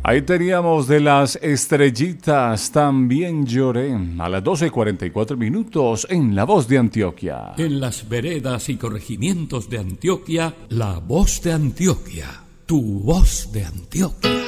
Ahí teníamos de las estrellitas, También lloré, a las 12:44 en La Voz de Antioquia. En las veredas y corregimientos de Antioquia, La Voz de Antioquia, tu voz de Antioquia.